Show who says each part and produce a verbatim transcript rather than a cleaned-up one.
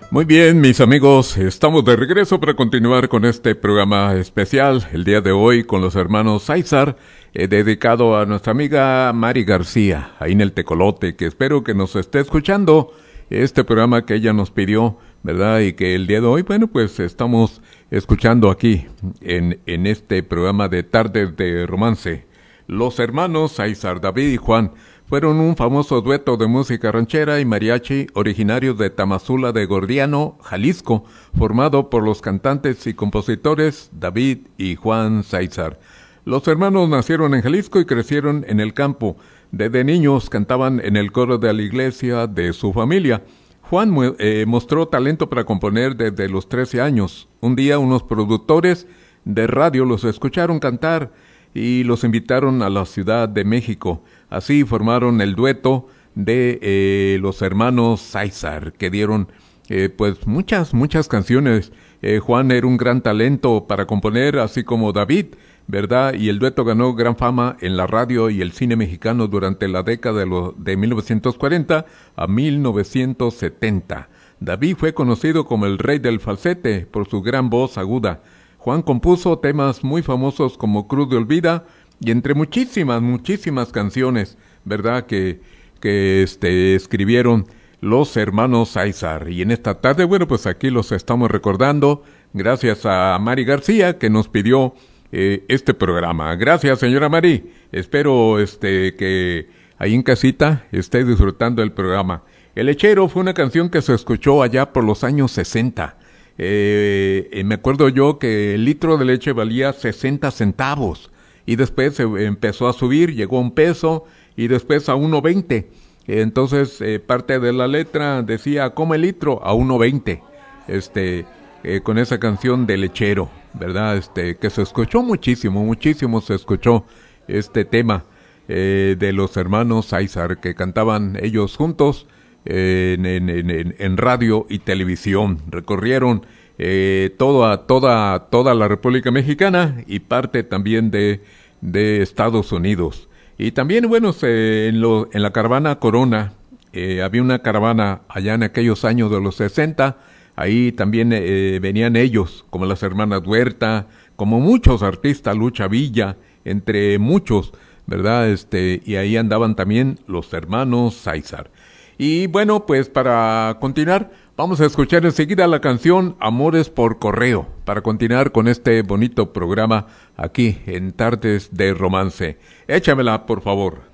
Speaker 1: Muy bien, mis amigos, estamos de regreso para continuar con este programa especial el día de hoy con los hermanos Sáizar, eh, dedicado a nuestra amiga Mari García, ahí en el Tecolote, que espero que nos esté escuchando este programa que ella nos pidió, ¿verdad? Y que el día de hoy, bueno, pues estamos escuchando aquí en, en este programa de Tardes de Romance. Los hermanos Sáizar, David y Juan, fueron un famoso dueto de música ranchera y mariachi originarios de Tamazula de Gordiano, Jalisco, formado por los cantantes y compositores David y Juan Sáizar. Los hermanos nacieron en Jalisco y crecieron en el campo. Desde niños cantaban en el coro de la iglesia de su familia. Juan eh, mostró talento para componer desde los trece años. Un día unos productores de radio los escucharon cantar y los invitaron a la Ciudad de México. Así formaron el dueto de eh, los hermanos Sáizar, que dieron eh, pues muchas, muchas canciones. Eh, Juan era un gran talento para componer, así como David, ¿verdad? Y el dueto ganó gran fama en la radio y el cine mexicano durante la década de, lo, de mil novecientos cuarenta a mil novecientos setenta. David fue conocido como el rey del falsete por su gran voz aguda. Juan compuso temas muy famosos como Cruz de Olvida y entre muchísimas, muchísimas canciones, ¿verdad? Que, que este, escribieron los hermanos Sáizar. Y en esta tarde, bueno, pues aquí los estamos recordando, gracias a Mari García, que nos pidió eh, este programa. Gracias, señora Mari. Espero este, que ahí en casita esté disfrutando el programa. El Lechero fue una canción que se escuchó allá por los años sesenta. Eh, eh, me acuerdo yo que el litro de leche valía sesenta centavos y después se eh, empezó a subir, llegó a un peso y después a uno veinte. Eh, entonces eh, parte de la letra decía, ¿cómo el litro? A uno veinte. Este, eh, con esa canción de Lechero, ¿verdad? Este, que se escuchó muchísimo, muchísimo se escuchó este tema eh, de los hermanos Sáizar, que cantaban ellos juntos. En, en, en, en radio y televisión. Recorrieron eh, toda, toda, toda la República Mexicana y parte también de, de Estados Unidos. Y también, bueno, se, en, lo, en la caravana Corona, eh, había una caravana allá en aquellos años de los sesenta, ahí también eh, venían ellos, como las hermanas Huerta, como muchos artistas, Lucha Villa, entre muchos, ¿verdad? Este, y ahí andaban también los hermanos Sáizar. Y bueno, pues para continuar, vamos a escuchar enseguida la canción Amores por Correo, para continuar con este bonito programa aquí en Tardes de Romance. Échamela, por favor.